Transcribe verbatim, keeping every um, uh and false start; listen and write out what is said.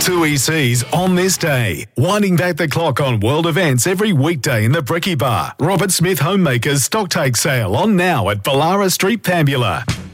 two E Cs on this day. Winding back the clock on world events every weekday in the Bricky Bar. Robert Smith Homemakers Stocktake Sale on now at Ballara Street, Pambula.